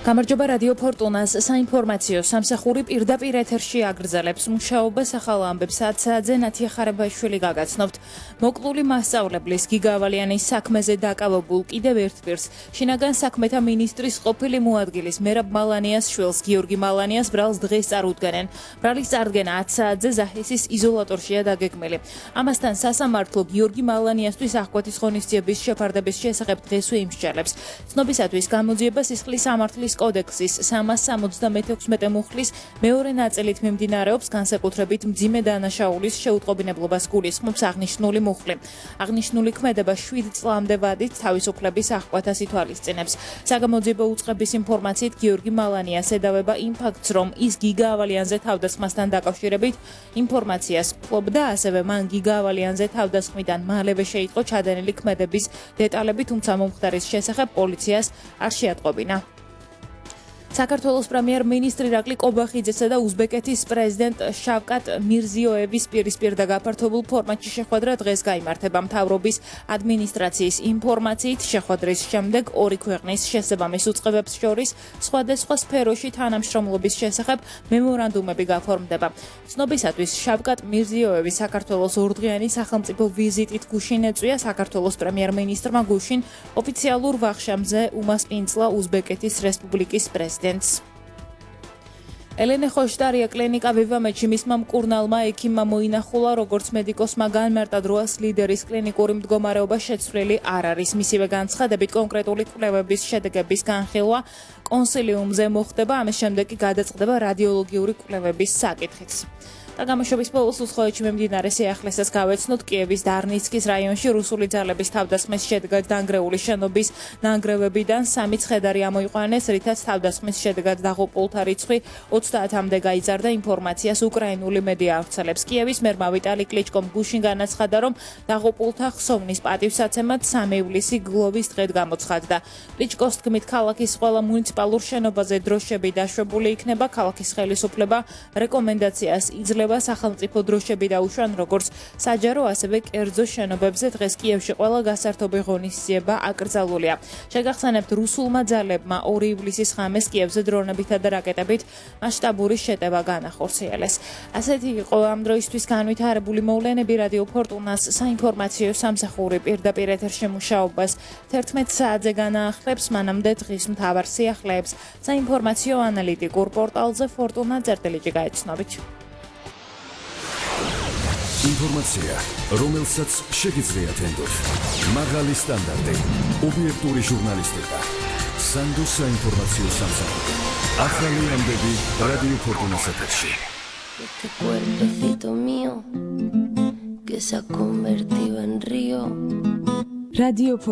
გამარჯობა რადიო ფორტუნას საინფორმაციო სამსახური პირდაპირ ეთერში აგრძელებს მუშაობას ახალ ამბებს აცაძე ნათია ხარებაშვილი გაგაცნობთ. მოკლული მასწავლებლის გიგა ავალიანის საქმეზე დაკავებულ კიდევ ერთ პირს შინაგან საქმეთა მინისტრის ყოფილი მოადგილის მერაბ მალანიას შვილს გიორგი მალანიას ბრალს დღეს წარუდგენენ. ბრალის წარდგენა აცაძე ზაჰესის იზოლატორშია დაგეგმილი. ამასთან სასამართლო გიორგი მალანიასთვის აღკვეთის ღონისძიების შეფარდების შესახებ დღესვე იმსჯელებს. ცნობისათვის გამოძიება სისხლის სამართლის კოდექსის 376 მუხლის მეორე ნაწილით მიმდინარეობს, განსაკუთრებით მძიმე დანაშაულის შეუტყობინებლობას გულისხმობს აღნიშნული მუხლი. აღნიშნული ქმედება 7 წლამდე ვადით თავისუფლების აღკვეთას ითვალისწინებს. საგამოძიებო უწყების ინფორმაციით გიორგი მალანიას ედავება იმ ფაქტს, რომ ის გიგა ავალიანზე თავდასხმასთან დაკავშირებით ინფორმაციას ფლობდა, ასევე მან გიგა ავალიანზე თავდასხმიდან მალევე შეიტყო ჩადენილი ქმედების დეტალები, თუმცა მომხდარის შესახებ პოლიციას არ შეატყობინა. საქართველოს პრემიერ-მინისტრი ირაკლი კობახიძესა და უზბეკეთის პრეზიდენტ შავკატ მირზიოევის პირისპირ და გაფართოებულ ფორმატში შეხვედრა დღეს გაიმართება. მთავრობის ადმინისტრაციის ინფორმაციით შეხვედრის შემდეგ ორი ქვეყნის შესაბამის უწყებებს შორის სხვადასხვა სფეროში თანამშრომლობის შესახებ მემორანდუმები გაფორმდება. ცნობისათვის შავკატ მირზიოევი საქართველოს ორდღიანი სახელმწიფო ვიზიტით გუშინ ეწვია. საქართველოს პრემიერ-მინისტრმა გუშინ ოფიციალურ ვახშამზე უმასპინძლა უზბეკეთის რესპუბლიკის პრეზიდენტს. ელენე ხოშტარია კლინიკა ვივამეთში მისმა მკურნალმა ექიმმა მოინახულა, როგორც მედიკოსმა განმარტა დროას ლიდერის კლინიკური მდგომარეობა შეცვლილი არ არის. მისივე განცხადებით კონკრეტული კვლევების შედეგების განხილვა კონსილიუმზე მოხდება, ამის შემდეგ კი გადაწყდება რადიოლოგიური კვლევების საკითხიც. და გამოშვების ბოლოს უსხოეთში მიმდინარე სიახლესაც გავეცნოთ. კიევის დარნიცკის რაიონში რუსული ძალების თავდასხმის შედეგად დანგრეული შენობის ნანგრევებიდან 3 ცხედარი ამოიყვანეს, რითაც თავდასხმის შედეგად დაღუპულთა რიცხვი 30-მდე გაიზარდა. ინფორმაციას უკრაინული მედია ავრცელებს. კიევის მერმა ვიტალი კლიჩკომ გუშინ განაცხადა, რომ დაღუპულთა ხსოვნის პატივსაცემად 3 ივლისი გლოვის დღედ გამოცხადდა. კლიჩკოს თქმით, ქალაქის ყველა მუნიციპალურ შენობაზე დროშები დაშვებული იქნება. ქალაქის ხელისუფლება რეკომენდაციას იძლევა სახელმწიფო დროშები დაუშვან როგორც საჯარო, ასევე კერძო შენობებზე. დღეს კიევში ყველა გასართობი ღონისძიება აკრძალულია. შეგახსენებთ, რუსულმა ძალებმა 2 ივლისის ღამეს კიევზე დრონებითა და რაკეტებით მასშტაბური შეტევა განახორციელეს. ასეთი იყო ამ დროისთვის განვითარებული მოვლენები. რადიო ფორტუნას საინფორმაციო სამსახური პირდაპირ ეთერში მუშაობას 11 საათზე განაახლებს, მანამდე დღის მთავარ სიახლეებს საინფორმაციო ანალიტიკურ პორტალზე fortuna.gt გაეცნობით. ინფორმაცია, რომელსაც შეგიძლიათ ენდოთ. მაღალი სტანდარტი, ობიექტური ჟურნალისტიკა. სანდო საინფორმაციო სამსახური. ახალი ამბები რადიო ფორტუნას ეთერში. Este cuerpecito mío que se ha convertido en río. რადიო